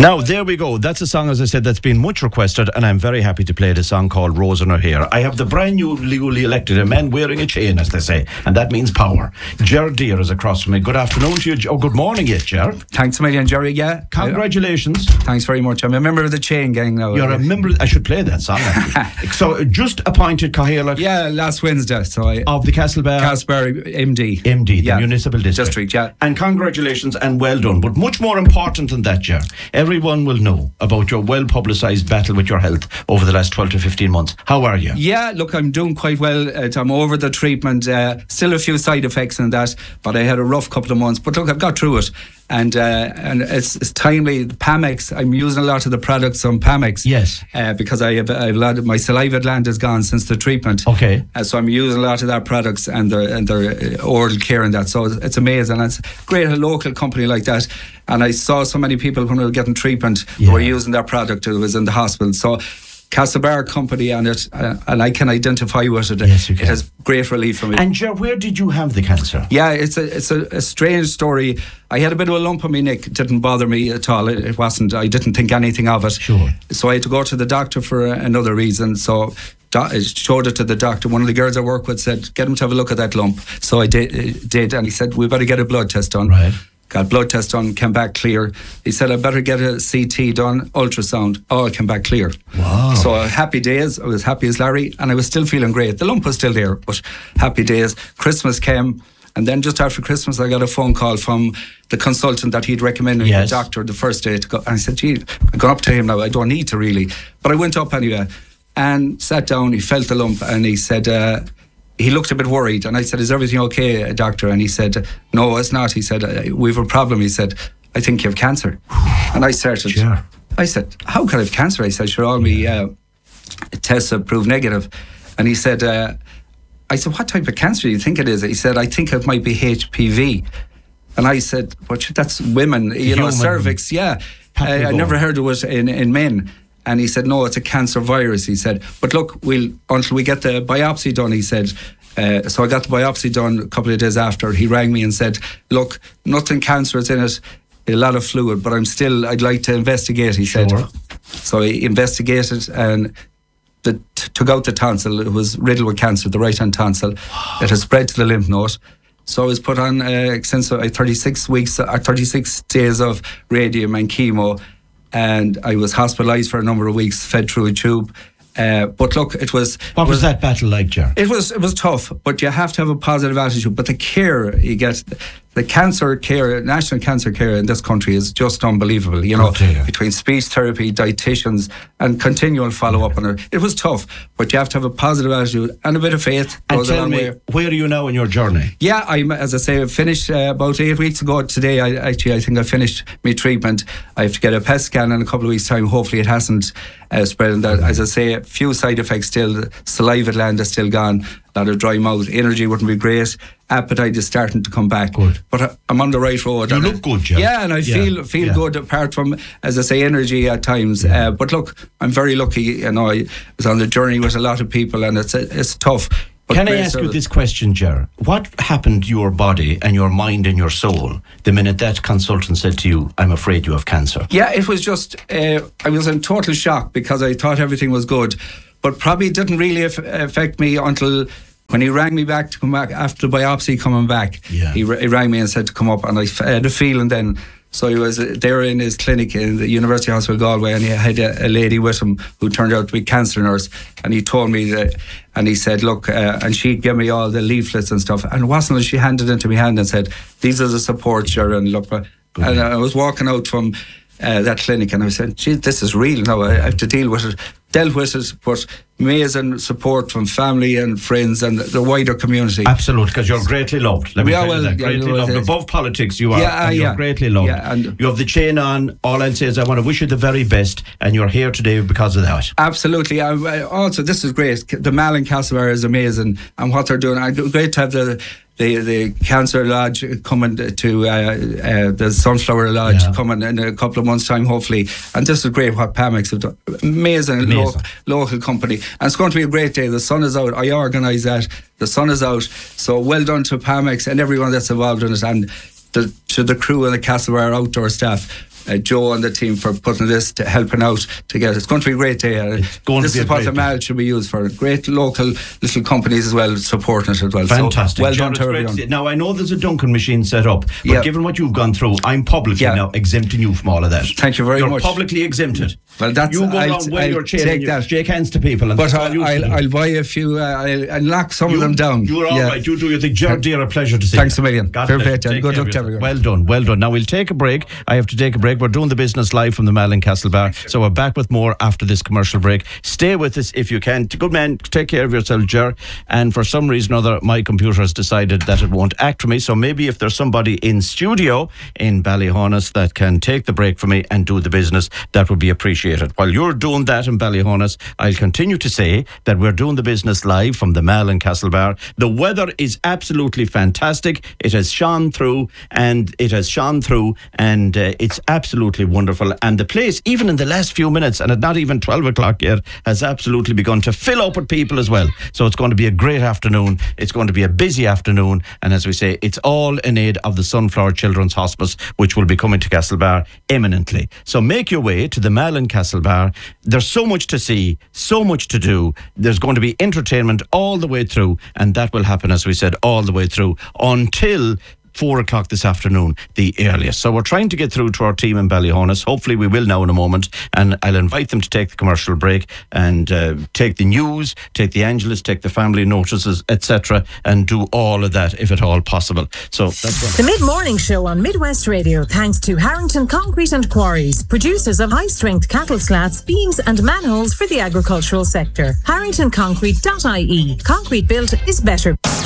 Now, there we go. That's a song, as I said, that's been much requested, and I'm very happy to play the song called Rose in Her Hair. I have the brand new legally elected, a man wearing a chain, as they say, and that means power. Ger Deere is across from me. Good afternoon to you. Good morning, yet, Ger. Thanks a million, Jerry, yeah. Congratulations. Thanks very much. I'm a member of the chain gang now. You're a member. I should play that song. So, just appointed Cahill. Yeah, last Wednesday. So of the Castlebar MD. The municipal district. Yeah. And congratulations and well done. But much more important than that, Ger, everyone will know about your well-publicised battle with your health over the last 12 to 15 months. How are you? Yeah, look, I'm doing quite well. I'm over the treatment. Still a few side effects in that, but I had a rough couple of months. But look, I've got through it. And it's timely. Pamex, I'm using a lot of the products on Pamex. Yes. Because I have a lot of my saliva gland is gone since the treatment. Okay. So I'm using a lot of their products and their oral care and that. So it's amazing. And it's great, a local company like that. And I saw so many people when we were getting treatment who were using their product who was in the hospital. So Castlebar company and it, and I can identify with it. Yes, you can. It has great relief for me. And Ger, where did you have the cancer? Yeah, it's a strange story. I had a bit of a lump on my neck. It didn't bother me at all. It wasn't. I didn't think anything of it. Sure. So I had to go to the doctor for another reason. So I showed it to the doctor. One of the girls I work with said, "Get him to have a look at that lump." So I did, and he said, "We better get a blood test done." Right. Got blood test done, came back clear. He said, "I better get a CT done, ultrasound." All came back clear. Wow. So happy days. I was happy as Larry, and I was still feeling great. The lump was still there, but happy days. Christmas came, and then just after Christmas, I got a phone call from the consultant that he'd recommended, the doctor, the first day to go. And I said, "Gee, I've gone up to him now. I don't need to really." But I went up anyway and sat down. He felt the lump, and he said, he looked a bit worried, and I said, "Is everything okay, doctor?" And he said, "No, it's not." He said, "We've a problem." He said, "I think you have cancer." And I started. Sure. I said, "How could I have cancer?" I said, "Sure, all my tests have proved negative." And he said, I said, "What type of cancer do you think it is?" He said, "I think it might be HPV." And I said, "But that's women, cervix, yeah." I never heard of it in men. And he said, "No, it's a cancer virus." He said, "But look, until we get the biopsy done," he said. So I got the biopsy done a couple of days after. He rang me and said, "Look, nothing cancerous in it, a lot of fluid, but I'd like to investigate," he said. So he investigated and took out the tonsil. It was riddled with cancer, the right-hand tonsil. It had spread to the lymph node. So I was put on 36 days of radium and chemo. And I was hospitalised for a number of weeks, fed through a tube. But look, it was... What was that battle like, Ger? It was tough, but you have to have a positive attitude. But the care you get, the cancer care, national cancer care in this country is just unbelievable. Between speech therapy, dietitians, and continual follow-up on it. It was tough, but you have to have a positive attitude and a bit of faith. And tell me, where are you now in your journey? Yeah, as I say, I finished about 8 weeks ago today. I think I finished my treatment. I have to get a PET scan in a couple of weeks' time. Hopefully it hasn't spread. And that, as I say, a few side effects still. Saliva gland is still gone. A lot of dry mouth. Energy wouldn't be great. Appetite is starting to come back. Good. But I'm on the right road. You look good, Ger. Yeah, and I feel good apart from, as I say, energy at times. But look, I'm very lucky. I was on the journey with a lot of people, and it's tough. Can I ask you this question, Ger? What happened to your body and your mind and your soul the minute that consultant said to you, "I'm afraid you have cancer"? Yeah, it was just, I was in total shock because I thought everything was good, but probably didn't really affect me until when he rang me back to come back after the biopsy coming back. Yeah. He rang me and said to come up, and I had a feeling then. So he was there in his clinic in the University Hospital Galway, and he had a lady with him who turned out to be a cancer nurse, and he told me that, and he said, "Look," and she gave me all the leaflets and stuff, and it wasn't until she handed it into my hand and said, "These are the supports, Ger," and look, and I was walking out from that clinic, and I said, "Gee, this is real now. I have to deal with it." Dealt with it, but amazing support from family and friends and the wider community. Absolutely, because you're greatly loved. Let me tell you that. Greatly loved. Above politics, you are. And you're greatly loved. Yeah, and you have the chain on. All I'll say is I want to wish you the very best, and you're here today because of that. Absolutely. Also, this is great. The Mall in Castlebar is amazing, and what they're doing. Great to have the Cancer Lodge coming to the Sunflower Lodge coming in a couple of months' time, hopefully. And this is great what Pamex have done. Amazing. Local company. And it's going to be a great day. The sun is out. I organise that. The sun is out. So well done to Pamex and everyone that's involved in it, and to the crew and the Castlebar outdoor staff. Joe and the team for putting this, to helping out to get it. It's going to be a great day. This is what the mall should be used for. Great local little companies as well supporting it as well. Fantastic. So, well done to everyone. Now, I know there's a Duncan machine set up, but given what you've gone through, I'm publicly now exempting you from all of that. Thank you very much. You're publicly exempted. Well, that's, you go around with your chain and shake hands to people. And but I'll buy a few, I'll knock some of them down. You're all right. You do your thing. Gerard Deere, a pleasure to see you. Thanks a million. Fair play to you. Good luck to everyone. Well done, well done. Now we'll take a break. I have to take a break. We're doing the business live from the Malin Castle Bar. So we're back with more after this commercial break. Stay with us if you can. Good man, take care of yourself, Ger. And for some reason or other, my computer has decided that it won't act for me. So maybe if there's somebody in studio in Ballyhonus that can take the break for me and do the business, that would be appreciated. While you're doing that in Ballyhonus, I'll continue to say that we're doing the business live from the Malin Castle Bar. The weather is absolutely fantastic. It has shone through and it's absolutely wonderful. And the place, even in the last few minutes, and at not even 12 o'clock yet, has absolutely begun to fill up with people as well. So it's going to be a great afternoon. It's going to be a busy afternoon. And as we say, it's all in aid of the Sunflower Children's Hospice, which will be coming to Castlebar imminently. So make your way to the Malin Castle Bar. There's so much to see, so much to do. There's going to be entertainment all the way through, and that will happen, as we said, all the way through until 4 o'clock this afternoon, the earliest. So we're trying to get through to our team in Ballyhonus. Hopefully we will now in a moment, and I'll invite them to take the commercial break and take the news, take the Angelus, take the family notices, etc., and do all of that if at all possible. So that's what the mid-morning show on Midwest Radio, thanks to Harrington Concrete and Quarries, producers of high-strength cattle slats, beams and manholes for the agricultural sector. HarringtonConcrete.ie. Concrete built is better.